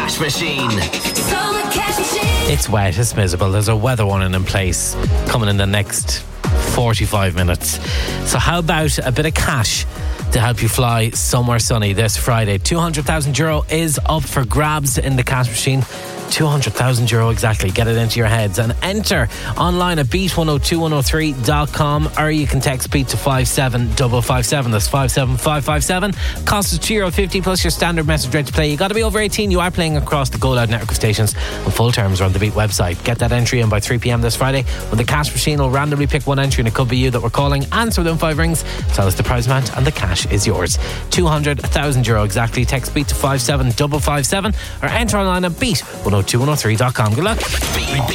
Cash Machine. Summer Cash Machine. It's wet, it's miserable. There's a weather warning in place coming in the next 45 minutes. So how about a bit of cash to help you fly somewhere sunny this Friday? €200,000 is up for grabs in the cash machine. €200,000 exactly. Get it into your heads and enter online at beat102103.com, or you can text beat to 57557. That's 57557. Cost is €2.50 plus your standard message rate to play. You got to be over 18. You are playing across the Go Loud network of stations, and full terms are on the Beat website. Get that entry in by 3 p.m. this Friday, when the cash machine will randomly pick one entry, and it could be you that we're calling. Answer within 5 rings, tell us the prize amount, and the cash is yours. €200,000 exactly. Text beat to 57557 or enter online at beat102103.com. Good luck.